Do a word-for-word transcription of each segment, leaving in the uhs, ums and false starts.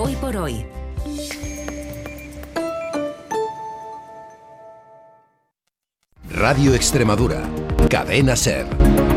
Hoy por hoy. Radio Extremadura, Cadena SER.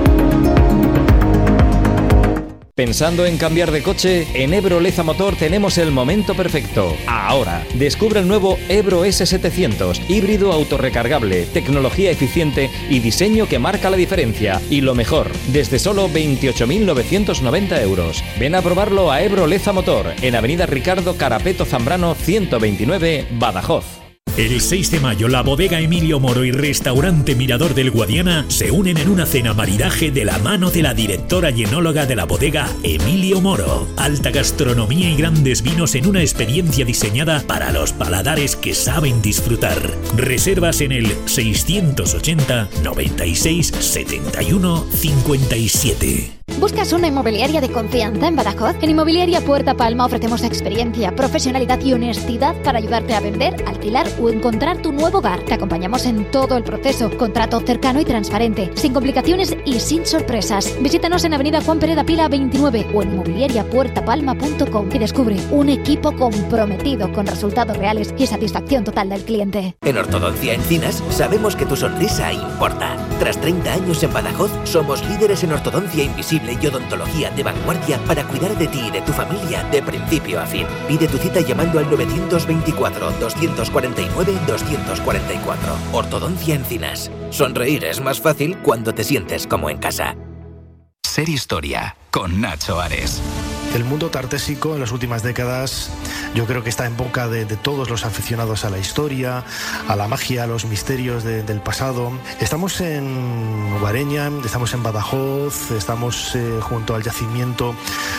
¿Pensando en cambiar de coche? En Ebro Leza Motor tenemos el momento perfecto. Ahora, descubre el nuevo Ebro ese setecientos, híbrido autorrecargable, tecnología eficiente y diseño que marca la diferencia. Y lo mejor, desde solo veintiocho mil novecientos noventa euros. Ven a probarlo a Ebro Leza Motor, en Avenida Ricardo Carapeto Zambrano ciento veintinueve, Badajoz. El seis de mayo, la bodega Emilio Moro y restaurante Mirador del Guadiana se unen en una cena maridaje de la mano de la directora y enóloga de la bodega Emilio Moro. Alta gastronomía y grandes vinos en una experiencia diseñada para los paladares que saben disfrutar. Reservas en el seiscientos ochenta, noventa y seis, setenta y uno, cincuenta y siete. ¿Buscas una inmobiliaria de confianza en Badajoz? En Inmobiliaria Puerta Palma ofrecemos experiencia, profesionalidad y honestidad para ayudarte a vender, alquilar o encontrar tu nuevo hogar. Te acompañamos en todo el proceso. Contrato cercano y transparente, sin complicaciones y sin sorpresas. Visítanos en Avenida Juan Pereda Pila veintinueve o en inmobiliaria puerta palma punto com y descubre un equipo comprometido con resultados reales y satisfacción total del cliente. En Ortodoncia Encinas sabemos que tu sonrisa importa. Tras treinta años en Badajoz, somos líderes en ortodoncia invisible y odontología de vanguardia para cuidar de ti y de tu familia de principio a fin. Pide tu cita llamando al novecientos veinticuatro, doscientos cuarenta y nueve, doscientos cuarenta y cuatro. Ortodoncia Encinas. Sonreír es más fácil cuando te sientes como en casa. Ser Historia, con Nacho Ares. El mundo tartésico en las últimas décadas yo creo que está en boca de, de todos los aficionados a la historia, a la magia, a los misterios de, del pasado. Estamos en Guareña, estamos en Badajoz, estamos eh, junto al yacimiento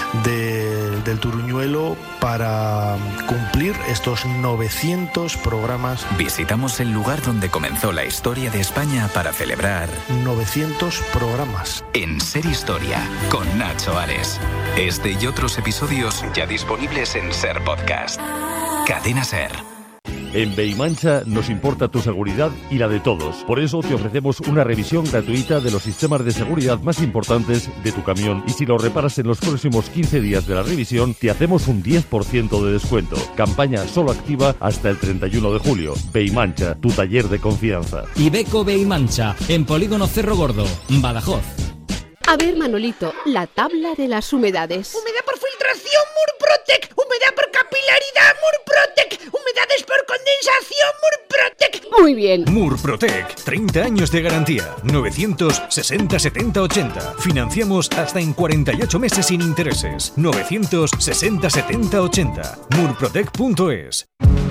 de, del Turuñuelo para cumplir estos novecientos programas. Visitamos el lugar donde comenzó la historia de España para celebrar novecientos programas. En Ser Historia, con Nacho Ares. Este y otros episodios ya disponibles en SER Podcast. Cadena SER. En Beimancha nos importa tu seguridad y la de todos. Por eso te ofrecemos una revisión gratuita de los sistemas de seguridad más importantes de tu camión. Y si lo reparas en los próximos quince días de la revisión, te hacemos un diez por ciento de descuento. Campaña solo activa hasta el treinta y uno de julio. Beimancha, tu taller de confianza. Iveco Beimancha, en Polígono Cerro Gordo, Badajoz. A ver, Manolito, la tabla de las humedades. Humedad por filtración, Murprotec. Humedad por capilaridad, Murprotec. Humedades por condensación, Murprotec. Muy bien. Murprotec, treinta años de garantía. novecientos sesenta setenta ochenta. Financiamos hasta en cuarenta y ocho meses sin intereses. novecientos sesenta setenta ochenta. murprotec punto es.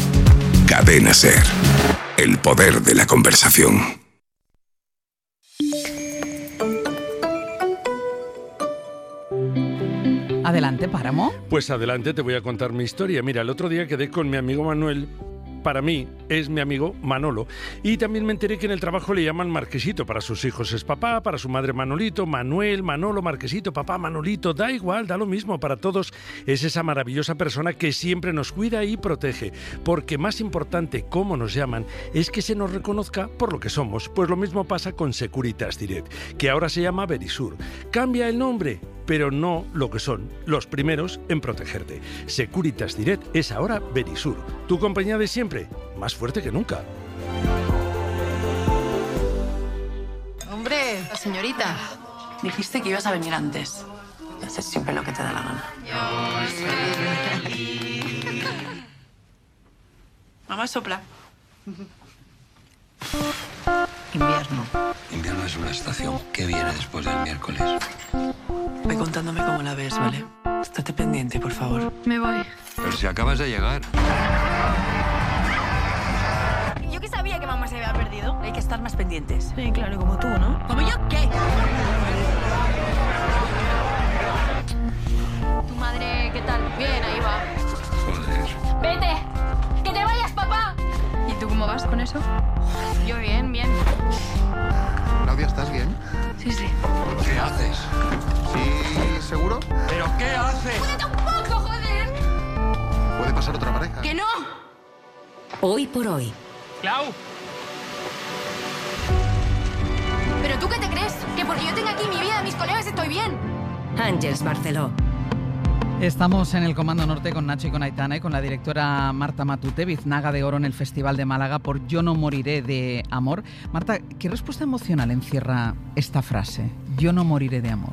Cadena SER. El poder de la conversación. Adelante, Páramo. Pues adelante, te voy a contar mi historia. Mira, el otro día quedé con mi amigo Manuel. Para mí es mi amigo Manolo. Y también me enteré que en el trabajo le llaman Marquesito. Para sus hijos es papá, para su madre Manolito, Manuel, Manolo, Marquesito, papá, Manolito. Da igual, da lo mismo. Para todos es esa maravillosa persona que siempre nos cuida y protege. Porque más importante, como nos llaman, es que se nos reconozca por lo que somos. Pues lo mismo pasa con Securitas Direct, que ahora se llama Verisur. Cambia el nombre, pero no lo que son, los primeros en protegerte. Securitas Direct es ahora Verisur, tu compañía de siempre, más fuerte que nunca. Hombre, señorita, dijiste que ibas a venir antes. Haces siempre lo que te da la gana. Mamá, sopla. Invierno. Invierno es una estación que viene después del miércoles. Ve contándome cómo la ves, ¿vale? Estate pendiente, por favor. Me voy. Pero si acabas de llegar. Yo que sabía que mamá se había perdido. Hay que estar más pendientes. Sí, claro, como tú, ¿no? ¿Como yo qué? ¿Tu madre qué tal? Bien, ahí va. Joder. ¡Vete! ¡Que te vayas, papá! ¿Y tú cómo vas con eso? Yo bien, bien. Claudia, ¿estás bien? Sí, sí. ¿Qué haces? ¿Sí, seguro? ¿Pero qué haces? ¡Puede un poco, joder! ¿Puede pasar otra pareja? ¡Que no! Hoy por hoy. ¡Clau! ¿Pero tú qué te crees? ¿Que porque yo tenga aquí mi vida, mis colegas, estoy bien? Àngels Barceló. Estamos en el Comando Norte con Nacho y con Aitana y con la directora Marta Matute, biznaga de oro en el Festival de Málaga por Yo no moriré de amor. Marta, ¿qué respuesta emocional encierra esta frase? Yo no moriré de amor.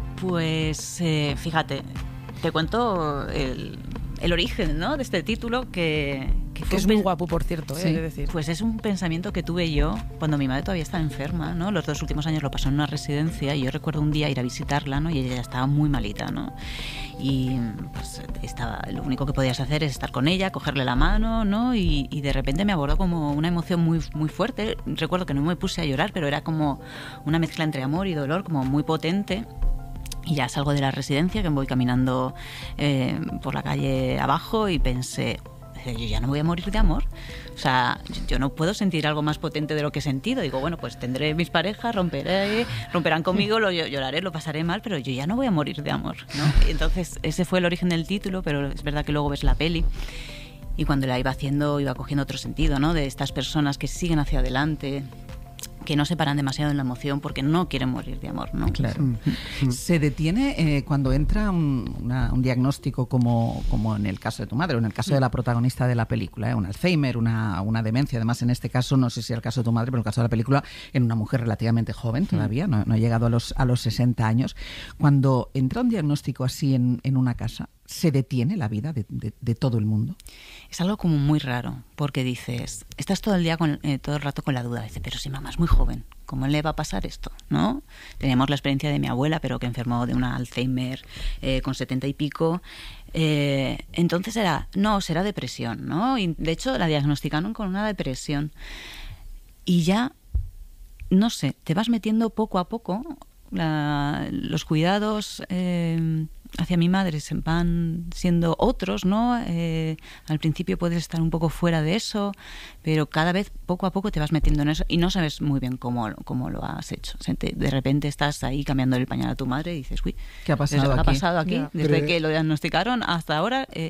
Pues eh, fíjate, te cuento el, el origen, ¿no?, de este título que... Que, que es muy guapo, por cierto, sí, he de decir. Pues es un pensamiento que tuve yo cuando mi madre todavía estaba enferma, ¿no? Los dos últimos años lo pasó en una residencia y yo recuerdo un día ir a visitarla, ¿no? Y ella ya estaba muy malita, ¿no? Y pues estaba, lo único que podías hacer es estar con ella, cogerle la mano, ¿no? Y, y de repente me abordó como una emoción muy, muy fuerte. Recuerdo que no me puse a llorar, pero era como una mezcla entre amor y dolor, como muy potente. Y ya salgo de la residencia, que me voy caminando eh, por la calle abajo y pensé... yo ya no voy a morir de amor. O sea, yo no puedo sentir algo más potente de lo que he sentido. Digo, bueno, pues tendré mis parejas, romperé, romperán conmigo, lo lloraré, lo pasaré mal, pero yo ya no voy a morir de amor, ¿no? Y entonces, ese fue el origen del título, pero es verdad que luego ves la peli y cuando la iba haciendo iba cogiendo otro sentido, ¿no? De estas personas que siguen hacia adelante, que no se paran demasiado en la emoción porque no quieren morir de amor, ¿no? Claro. Se detiene eh, cuando entra un, una, un diagnóstico como, como en el caso de tu madre o en el caso de la protagonista de la película, ¿eh? un Alzheimer, una, una demencia. Además, en este caso, no sé si es el caso de tu madre, pero en el caso de la película, en una mujer relativamente joven todavía, no, no ha llegado a los, a los sesenta años. Cuando entra un diagnóstico así en, en una casa, ¿se detiene la vida de, de, de todo el mundo? Es algo como muy raro, porque dices, estás todo el día, con, eh, todo el rato con la duda, dices, pero si mamá es muy joven, ¿cómo le va a pasar esto? ¿No? Teníamos la experiencia de mi abuela, pero que enfermó de una Alzheimer eh, con setenta y pico. Eh, entonces era, no, será depresión, ¿no? Y de hecho la diagnosticaron con una depresión. Y ya, no sé, te vas metiendo poco a poco, la, los cuidados... Eh, hacia mi madre se van siendo otros, ¿no? Eh, al principio puedes estar un poco fuera de eso, pero cada vez poco a poco te vas metiendo en eso y no sabes muy bien cómo, cómo lo has hecho. O sea, te, de repente estás ahí cambiando el pañal a tu madre y dices, uy, ¿qué ha pasado ¿qué aquí? ha pasado aquí? Yeah. Desde Pero... que lo diagnosticaron hasta ahora, eh,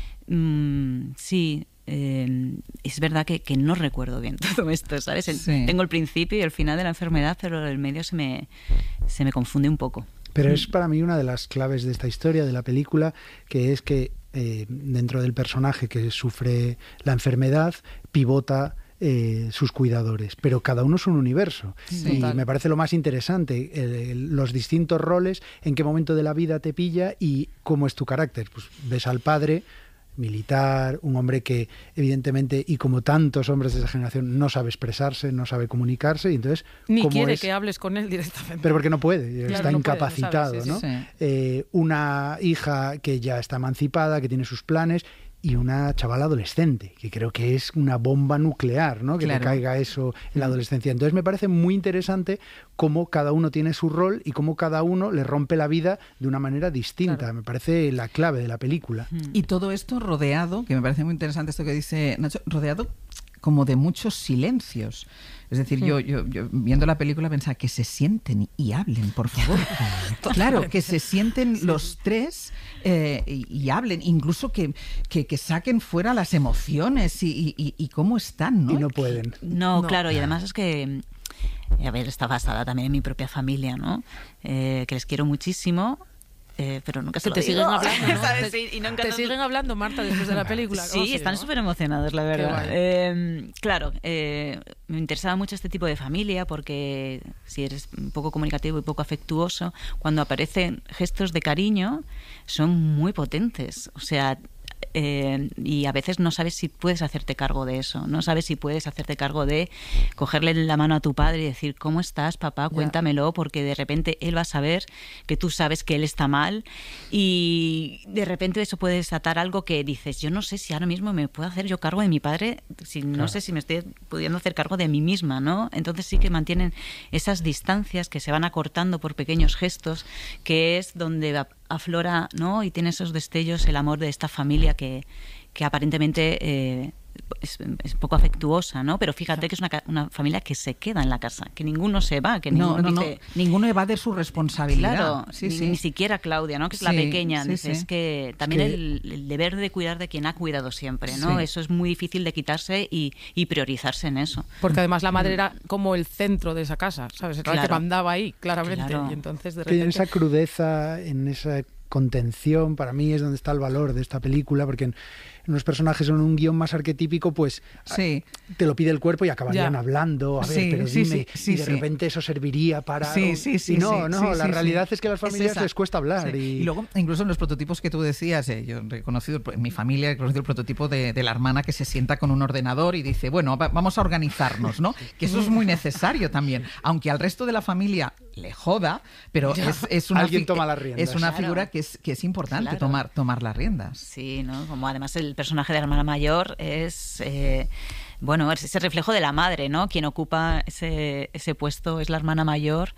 mmm, sí... Eh, es verdad que, que no recuerdo bien todo esto, ¿sabes? El, sí. Tengo el principio y el final de la enfermedad, pero el medio se me, se me confunde un poco. Pero es para mí una de las claves de esta historia, de la película, que es que eh, dentro del personaje que sufre la enfermedad, pivota eh, sus cuidadores, pero cada uno es un universo. Sí, y total. Me parece lo más interesante, eh, los distintos roles, en qué momento de la vida te pilla y cómo es tu carácter. Pues ves al padre militar, un hombre que evidentemente, y como tantos hombres de esa generación, no sabe expresarse, no sabe comunicarse, y entonces... Ni ¿cómo quiere es? que hables con él directamente. Pero porque no puede, claro, está no incapacitado, puede, ¿no? Sí, sí. Eh, una hija que ya está emancipada, que tiene sus planes, y una chavala adolescente, que creo que es una bomba nuclear, ¿no? Que claro. te caiga eso en la adolescencia. Entonces me parece muy interesante cómo cada uno tiene su rol y cómo cada uno le rompe la vida de una manera distinta. Claro. Me parece la clave de la película. Y todo esto rodeado, que me parece muy interesante esto que dice Nacho, rodeado como de muchos silencios. Es decir, mm. yo, yo, yo viendo la película pensaba que se sienten y hablen, por favor. Claro, que se sienten sí. los tres eh, y, y hablen, incluso que, que, que saquen fuera las emociones y, y, y cómo están, ¿no? Y no pueden. No, no, claro, y además es que, a ver, está basada también en mi propia familia, ¿no? Eh, que les quiero muchísimo. Eh, pero nunca se que lo te digo. siguen hablando, ¿no? ¿Sabes? Te, y nunca te no... siguen hablando, Marta, después de la película. Sí, sí están súper emocionados, la verdad. Eh, claro, eh, me interesaba mucho este tipo de familia porque si eres un poco comunicativo y poco afectuoso, cuando aparecen gestos de cariño son muy potentes. O sea... Eh, y a veces no sabes si puedes hacerte cargo de eso, no sabes si puedes hacerte cargo de cogerle la mano a tu padre y decir, ¿cómo estás, papá? Cuéntamelo, porque de repente él va a saber que tú sabes que él está mal y de repente eso puede desatar algo que dices, yo no sé si ahora mismo me puedo hacer yo cargo de mi padre, si no claro. sé si me estoy pudiendo hacer cargo de mí misma, ¿no? Entonces sí que mantienen esas distancias que se van acortando por pequeños gestos, que es donde va aflora, ¿no? Y tiene esos destellos el amor de esta familia que, que aparentemente eh, es, es poco afectuosa, ¿no? Pero fíjate que es una, una familia que se queda en la casa, que ninguno se va, que no, ninguno no, dice... no. Ninguno evade su responsabilidad. Claro, sí, ni, sí. ni siquiera Claudia, ¿no? Que es sí, la pequeña. Sí, dices sí. que también es que... el, el deber de cuidar de quien ha cuidado siempre, ¿no? Sí. Eso es muy difícil de quitarse y, y priorizarse en eso. Porque además la madre era como el centro de esa casa, ¿sabes? Era claro. la que mandaba ahí, claramente. Claro. Y entonces de repente... Tiene esa crudeza en esa contención, para mí es donde está el valor de esta película, porque en, en unos personajes en un guión más arquetípico, pues sí. te lo pide el cuerpo y acabarían ya. hablando, a ver, sí, pero sí, dime, sí, sí, y de sí. repente eso serviría para... Sí, sí, sí. Y no, sí, no, sí, la sí, realidad sí. es que a las familias es les cuesta hablar. Sí. Y... y luego, incluso en los prototipos que tú decías, eh, yo he reconocido, en mi familia he reconocido el prototipo de, de la hermana que se sienta con un ordenador y dice, bueno, va, vamos a organizarnos, ¿no? Que eso es muy necesario también, aunque al resto de la familia le joda, pero ya. es, es una, Alguien toma las riendas. es una Claro. figura que es, que es importante Claro. tomar, tomar las riendas. Sí, ¿no? Como además el personaje de la hermana mayor es... Eh, bueno, es ese reflejo de la madre, ¿no? Quien ocupa ese, ese puesto es la hermana mayor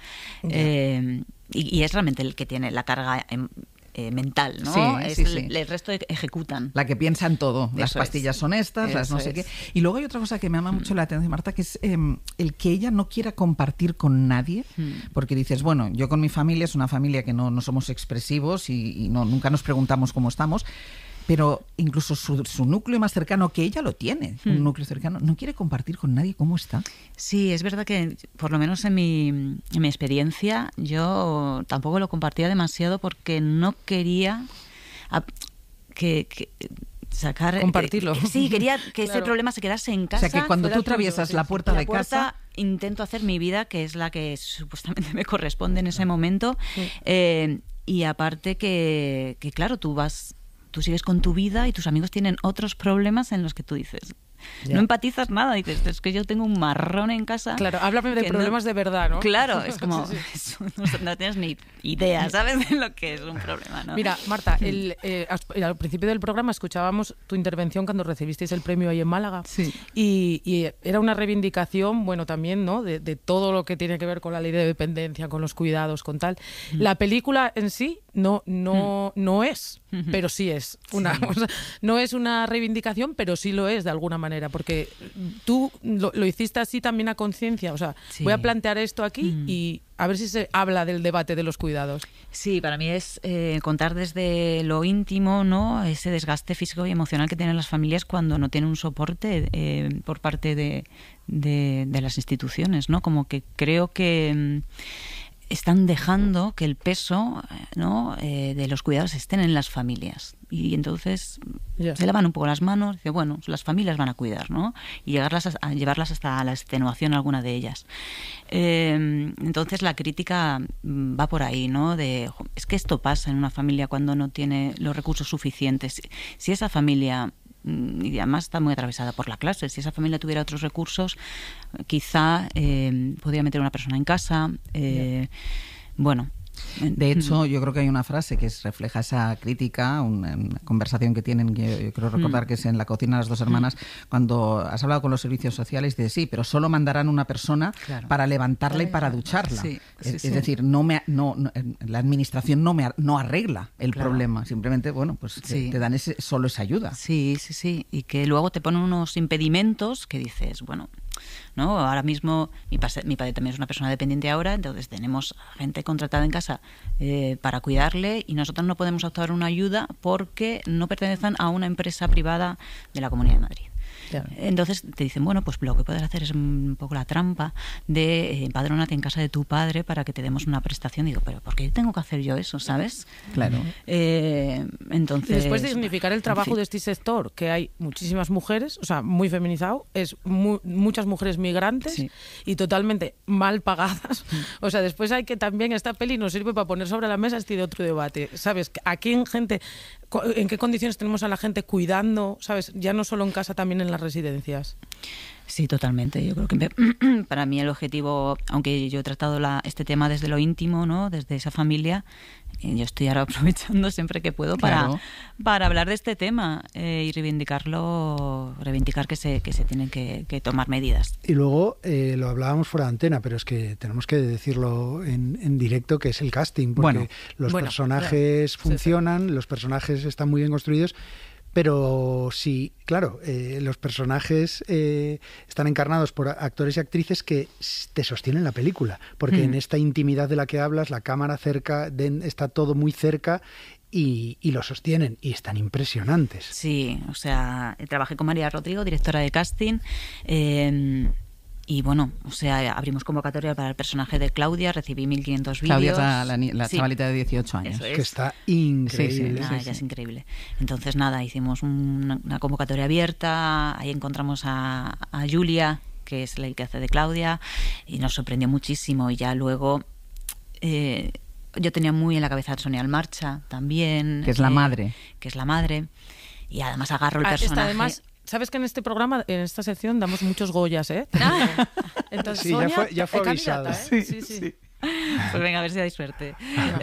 eh, y, y es realmente el que tiene la carga em, eh, mental, ¿no? Sí, es sí, el, sí. el resto ejecutan. La que piensa en todo. Las Eso pastillas es. son estas, las no Eso sé es. qué. Y luego hay otra cosa que me llama mucho la atención, Marta, que es eh, el que ella no quiera compartir con nadie, porque dices, bueno, yo con mi familia es una familia que no, no somos expresivos y, y no, nunca nos preguntamos cómo estamos, pero incluso su, su núcleo más cercano, que ella lo tiene, Hmm. un núcleo cercano, no quiere compartir con nadie cómo está. Sí, es verdad que por lo menos en mi, en mi experiencia yo tampoco lo compartía demasiado porque no quería a, que, que sacar... Compartirlo. Eh, sí, quería que Claro. ese problema se quedase en O casa. sea, que cuando fuera tú tuyo, atraviesas sí, la sí. puerta La de puerta, casa... intento hacer mi vida, que es la que supuestamente me corresponde en ese momento. Eh, y aparte que, que, claro, tú vas... Tú sigues con tu vida y tus amigos tienen otros problemas en los que tú dices... Ya. No empatizas nada, dices, es que yo tengo un marrón en casa. Claro, háblame de que problemas no- de verdad, ¿no? Claro, es como, Sí, sí. eso, no, no tienes ni idea, ¿sabes? De lo que es un problema, ¿no? Mira, Marta, el, eh, as- al principio del programa escuchábamos tu intervención cuando recibisteis el premio ahí en Málaga. Sí. Y, y era una reivindicación, bueno, también, ¿no? De, de todo lo que tiene que ver con la ley de dependencia, con los cuidados, con tal. La película en sí no, no, no es, pero sí es una, o sea, no es una reivindicación, pero sí lo es de alguna manera, porque tú lo, lo hiciste así también a conciencia. O sea, Sí. voy a plantear esto aquí y a ver si se habla del debate de los cuidados. Sí, para mí es eh, contar desde lo íntimo, ¿no? Ese desgaste físico y emocional que tienen las familias cuando no tienen un soporte eh, por parte de, de, de las instituciones, ¿no? Como que creo que mm, están dejando que el peso, ¿no? eh, de los cuidados estén en las familias. Y entonces Ya. se lavan un poco las manos, dice, bueno, las familias van a cuidar, ¿no? Y llegarlas a, a llevarlas hasta la extenuación alguna de ellas. Eh, entonces la crítica mm, va por ahí, ¿no? De, jo, es que esto pasa en una familia cuando no tiene los recursos suficientes. Si, si esa familia, mm, y además está muy atravesada por la clase, si esa familia tuviera otros recursos, quizá eh, podría meter una persona en casa. Eh, bueno. De hecho, yo creo que hay una frase que es, refleja esa crítica, una, una conversación que tienen, que yo creo recordar que es en La cocina de las dos hermanas, cuando has hablado con los servicios sociales, dices, sí, pero solo mandarán una persona Claro. para levantarla y para ducharla. Sí, es, sí, es sí. decir, no me, no, no- la administración no, me, ar- no arregla el Claro. problema, simplemente, bueno, pues te- Sí. te dan ese, solo esa ayuda. Sí, sí, sí. Y que luego te ponen unos impedimentos que dices, bueno, ¿no? Ahora mismo mi, pase- mi padre también es una persona dependiente ahora, entonces tenemos gente contratada en casa eh, para cuidarle y nosotros no podemos optar una ayuda porque no pertenecen a una empresa privada de la Comunidad de Madrid. Ya. Entonces te dicen, bueno, pues lo que puedes hacer es un poco la trampa de eh, empadrónate en casa de tu padre para que te demos una prestación. Digo, pero ¿por qué tengo que hacer yo eso, sabes? Claro. Eh, entonces... Y después de dignificar el trabajo en fin. de este sector, que hay muchísimas mujeres, o sea, muy feminizado, es mu- muchas mujeres migrantes Sí. y totalmente mal pagadas. O sea, después hay que también, esta peli nos sirve para poner sobre la mesa este de otro debate. ¿Sabes? ¿A quién gente, co- en qué condiciones tenemos a la gente cuidando? ¿Sabes? Ya no solo en casa, también en las residencias. Sí, totalmente. Yo creo que me- para mí el objetivo, aunque yo he tratado la, este tema desde lo íntimo, ¿no? Desde esa familia, eh, yo estoy ahora aprovechando siempre que puedo para, Claro. para hablar de este tema eh, y reivindicarlo, reivindicar que se, que se tienen que, que tomar medidas. Y luego eh, lo hablábamos fuera de antena, pero es que tenemos que decirlo en, en directo, que es el casting, porque Bueno, los bueno, personajes claro. funcionan, los personajes están muy bien construidos, pero sí, claro, eh, los personajes eh, están encarnados por actores y actrices que s- te sostienen la película, porque Mm. en esta intimidad de la que hablas, la cámara cerca, de- está todo muy cerca y, y lo sostienen, y están impresionantes. Sí, o sea, trabajé con María Rodrigo, directora de casting. eh, Y bueno, o sea, abrimos convocatoria para el personaje de Claudia, recibí mil quinientos vídeos. Claudia es la, la, la sí. chavalita de dieciocho años. Eso es. Que está increíble. Sí, sí, nada, sí, sí. es increíble. Entonces, nada, hicimos una, una convocatoria abierta, ahí encontramos a, a Julia, que es el que hace de Claudia, y nos sorprendió muchísimo. Y ya luego... Eh, yo tenía muy en la cabeza a Sonia Almarcha también. Que es la eh, madre. Que es la madre. Y además agarro el personaje. Está además... ¿Sabes que en este programa, en esta sección, damos muchos Goyas, eh? Entonces, sí, Sonia, ya fue, ya fue avisado. ¿eh? Sí, sí, sí. sí. Pues venga, a ver si dais suerte.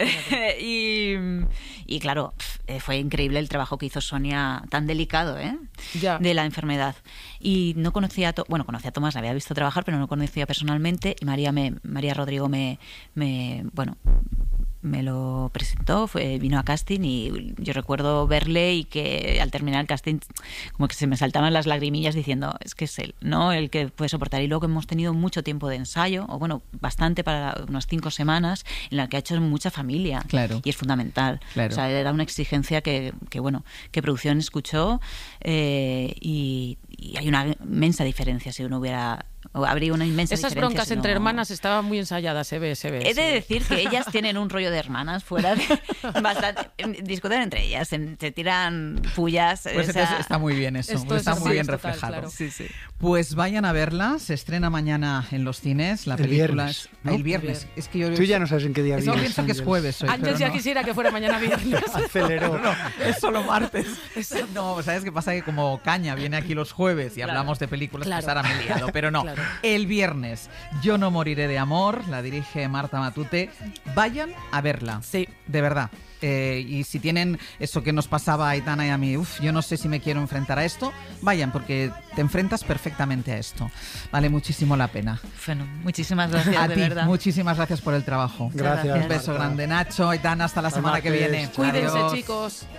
y, y claro, fue increíble el trabajo que hizo Sonia, tan delicado, ¿eh? Ya. De la enfermedad. Y no conocía a, to bueno, conocía a Tomás, la había visto trabajar, pero no conocía personalmente. Y María, me, María Rodrigo me, me, bueno, me lo presentó, fue, vino a casting y yo recuerdo verle y que al terminar el casting como que se me saltaban las lagrimillas diciendo, es que es él, ¿no? El que puede soportar. Y luego hemos tenido mucho tiempo de ensayo, o bueno, bastante, para unas cinco semanas, en la que ha hecho mucha familia. Claro. Y es fundamental. Claro. O sea, era una exigencia que, que bueno, que producción escuchó eh, y, y hay una inmensa diferencia si uno hubiera... Habría una inmensa Esas diferencia. broncas si no... entre hermanas estaban muy ensayadas, se ve, se ve. He se de ve. decir que ellas tienen un rollo de hermanas fuera de... bastante, discuten entre ellas, se, se tiran pullas. Pues o sea, está muy bien eso, esto está es muy bien total, reflejado. Claro. Sí, sí. Pues vayan a verla, se estrena mañana en los cines, la El película viernes, es... ¿no? El viernes. Es que yo... Tú ya no sabes en qué día Eso vienes. pienso que es jueves hoy, Antes pero ya no. quisiera que fuera mañana viernes. Aceleró. No, es solo martes. No, ¿sabes qué pasa? Que como Caña viene aquí los jueves y Claro. hablamos de películas, Claro. pues ahora me he liado. Pero no, Claro. el viernes, Yo no moriré de amor, la dirige Marta Matute. Vayan a verla. Sí. De verdad. Eh, y si tienen eso que nos pasaba a Aitana y a mí, uf, yo no sé si me quiero enfrentar a esto, vayan, porque te enfrentas perfectamente a esto. Vale muchísimo la pena. Bueno, muchísimas gracias, a de ti, verdad. muchísimas gracias por el trabajo. Gracias. Un beso Marta. grande, Nacho, Aitana, hasta la Hasta semana que martes. viene. Cuídense, Adiós. chicos.